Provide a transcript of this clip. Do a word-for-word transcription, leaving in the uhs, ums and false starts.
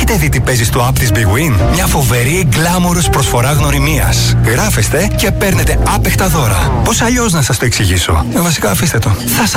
Έχετε δει τι παίζει στο app της Big Win? Μια φοβερή γκλάμορος προσφορά γνωριμίας. Γράφεστε και παίρνετε άπεχτα δώρα. Πώς αλλιώς να σας το εξηγήσω? Ε, βασικά αφήστε το. Θα